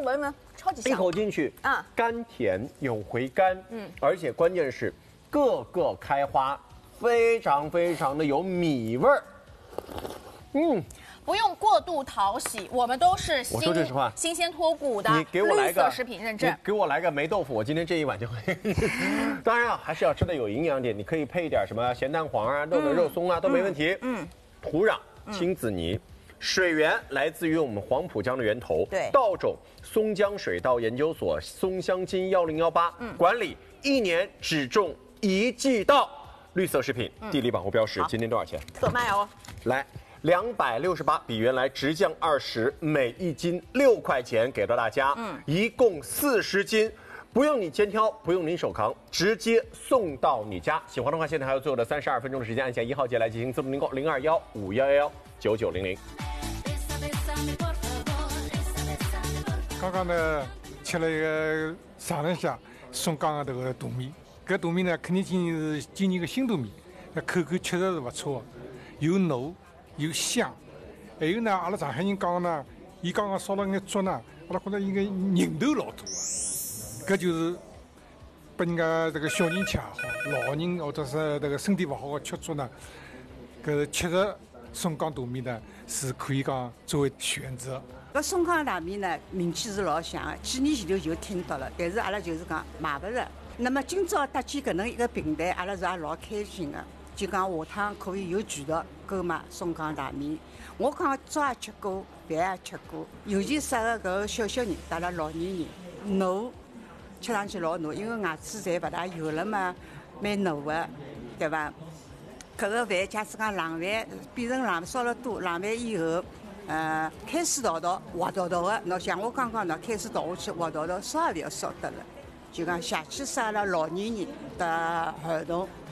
闻闻，超级香。 一口进去，甘甜有回甘，而且关键是个个开花，非常非常的有米味儿， 不用过度讨喜，我们都是我说这实话新鲜脱骨的， 你给我来个绿色食品认证， 给我来个霉豆腐，我今天这一碗就会。当然啊，还是要吃的有营养点，你可以配一点什么咸蛋黄啊、肉的肉松啊都没问题。土壤青紫泥。水源来自于我们黄浦江的源头， 对， 稻种松江水稻研究所松香金1018，管理1年只种1季稻，绿色食品，地理保护标识，今天多少钱？ 特卖哦， 来。268比原来直降20，每1斤6块钱给到大家，一共40斤，不用你肩挑，不用你手扛，直接送到你家。喜欢的话，现在还有最后的32分钟的时间，按下1号键来进行自动订购，0215119900。 刚刚呢吃了一个尝了一下松江的这个大米，搿大米呢肯定今年个新大米，口感确实是不错，有糯。有香，还有呢，阿拉上海人讲呢，伊刚刚烧了眼竹呢，阿拉觉得伊个人头老大啊，搿就是拨人家这个小人吃也好，老人或者是这个身体不好的吃竹呢，搿确实松江大米呢是可以讲作为选择。 搿松江大米呢名气是老响的，几年前头就听到了，但是阿拉就是讲买勿着。那么今朝搭建搿能一个平台，阿拉是也老开心的。就讲下趟可以有渠道购买松江大米。我讲粥也吃过，饭也吃过，尤其适合搿个小人，带了老年人。糯，吃上去老糯，因为牙齿侪勿大有了嘛，蛮糯的，对伐？搿个饭假使讲冷饭变成冷烧了多，冷饭以后，开水倒滑倒的，喏像我刚刚喏开水倒下去滑倒，烧也勿要烧得了，就讲下去适合了老年人的儿童。